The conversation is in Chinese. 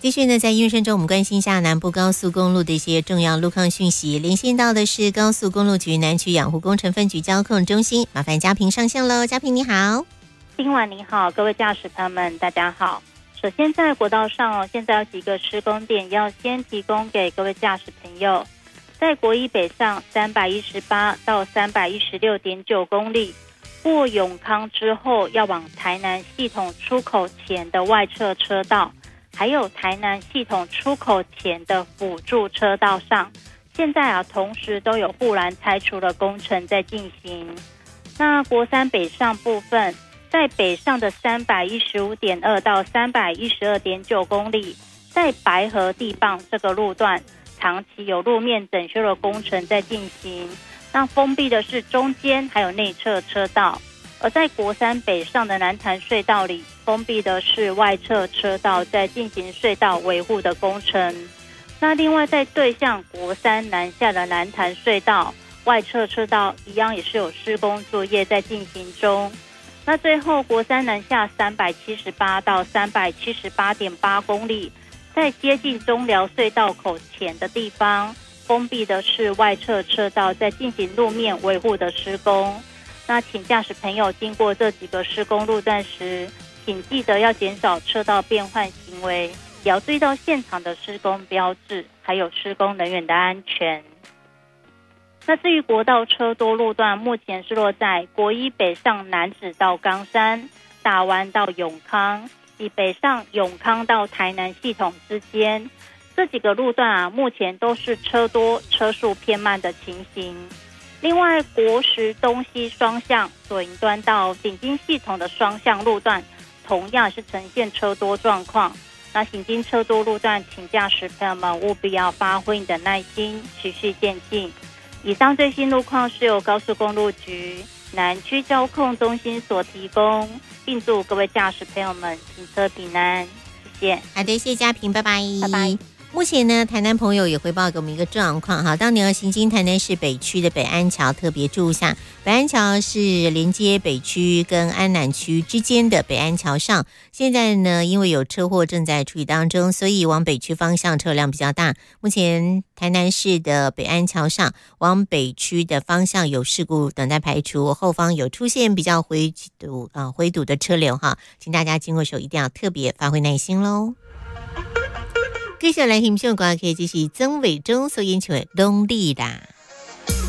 继续呢，在音乐声中，我们关心一下南部高速公路的一些重要路况讯息。连线到的是高速公路局南区养护工程分局交控中心，麻烦嘉平上线喽。嘉平你好。 今晚你好，各位驾驶朋友们，大家好。首先在国道上现在有几个施工点要先提供给各位驾驶朋友。在国一北上318到316.9公里，过永康之后要往台南系统出口前的外侧车道，还有台南系统出口前的辅助车道上，现在同时都有护栏拆除的工程在进行。那国三北上部分，在北上的315.2到312.9公里，在白河地磅这个路段长期有路面整修的工程在进行，那封闭的是中间还有内侧车道。而在国三北上的南潭隧道里，封闭的是外侧车道，在进行隧道维护的工程。那另外在对向国三南下的南潭隧道外侧车道一样也是有施工作业在进行中。那最后国三南下378到378.8公里，在接近中寮隧道口前的地方，封闭的是外侧车道，在进行路面维护的施工。那请驾驶朋友经过这几个施工路段时，请记得要减少车道变换行为，也要注意到现场的施工标志，还有施工人员的安全。那至于国道车多路段，目前是落在国一北上南子到冈山、大湾到永康，以北上永康到台南系统之间，这几个路段目前都是车多车速偏慢的情形。另外国十东西双向左营端到顶金系统的双向路段同样是呈现车多状况。那行经车多路段，请驾驶朋友们务必要发挥你的耐心，持续渐进。以上最新路况是由高速公路局南区交控中心所提供，并祝各位驾驶朋友们行车平安，谢谢。 好的，谢谢嘉平，拜拜。 拜拜。 目前呢，台南朋友也汇报给我们一个状况哈，当你要行经台南市北区的北安桥，特别注意一下，北安桥是连接北区跟安南区之间的北安桥上，现在呢因为有车祸正在处理当中，所以往北区方向车辆比较大。目前台南市的北安桥上往北区的方向有事故等待排除，后方有出现比较回堵的车流哈，请大家经过的时候一定要特别发挥耐心咯。接下来欣赏歌曲就是曾伟忠所演唱的《拢你啦》。